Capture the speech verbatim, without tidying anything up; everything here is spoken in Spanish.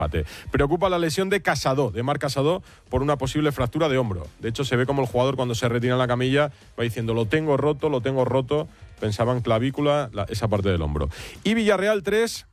empate. Preocupa la lesión de Casado, de Marc Casado, por una posible fractura de hombro. De hecho, se ve como el jugador cuando se retira en la camilla va diciendo lo tengo roto, lo tengo roto. Pensaban clavícula, la, esa parte del hombro. Y Villarreal tres,